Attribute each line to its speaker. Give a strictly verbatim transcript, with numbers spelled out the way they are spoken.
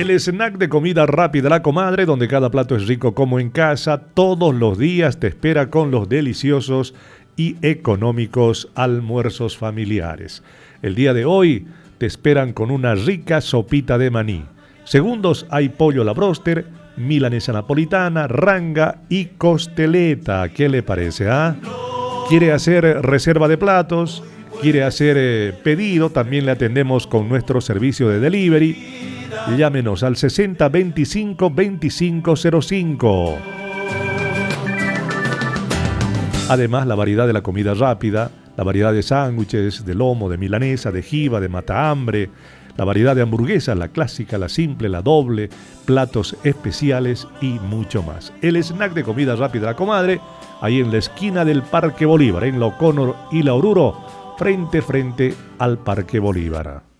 Speaker 1: El snack de comida rápida La Comadre, donde cada plato es rico como en casa, todos los días te espera con los deliciosos y económicos almuerzos familiares. El día de hoy te esperan con una rica sopita de maní. Segundos hay pollo a la bróster, milanesa napolitana, ranga y costeleta. ¿Qué le parece, ah? ¿Quiere hacer reserva de platos? ¿Quiere hacer eh, pedido? También le atendemos con nuestro servicio de delivery. Llámenos al sesenta veinticinco veinticinco cero cinco. Además, la variedad de la comida rápida, la variedad de sándwiches, de lomo, de milanesa, de jiba, de matahambre, la variedad de hamburguesas, la clásica, la simple, la doble, platos especiales y mucho más. El snack de comida rápida La Comadre, ahí en la esquina del Parque Bolívar, en la O'Connor y la Oruro, frente frente al Parque Bolívar.